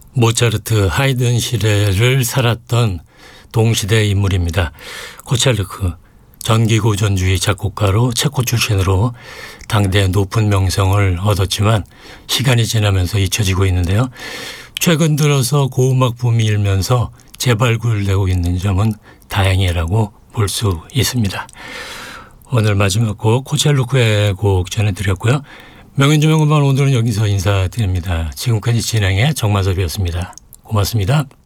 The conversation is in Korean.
모차르트, 하이든 시대를 살았던 동시대 인물입니다. 코첼르크, 전기고전주의 작곡가로 체코 출신으로 당대 높은 명성을 얻었지만 시간이 지나면서 잊혀지고 있는데요. 최근 들어서 고음악 붐이 일면서 재발굴되고 있는 점은 다행이라고 볼 수 있습니다. 오늘 마지막 곡 코첼르크의 곡 전해드렸고요. 명연주명음반 오늘은 여기서 인사드립니다. 지금까지 진행의 정만섭이었습니다. 고맙습니다.